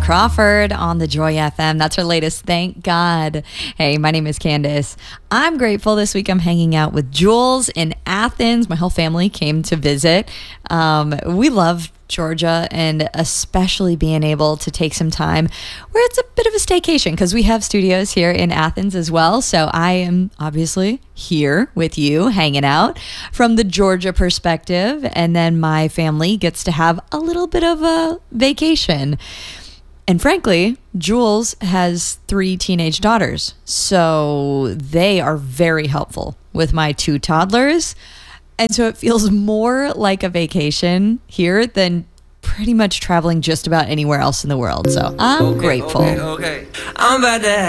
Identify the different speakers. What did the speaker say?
Speaker 1: Crawford on the Joy FM. That's her latest, Thank God. Hey, my name is Candace. I'm grateful this week I'm hanging out with Jules in Athens. My whole family came to visit. We love Georgia, and especially being able to take some time where it's a bit of a staycation because we have studios here in Athens as well. So I am obviously here with you hanging out from the Georgia perspective, and then my family gets to have a little bit of a vacation. And frankly, Jules has 3 teenage daughters, so they are very helpful with my 2 toddlers. And so it feels more like a vacation here than pretty much traveling just about anywhere else in the world. So I'm grateful.
Speaker 2: I'm about to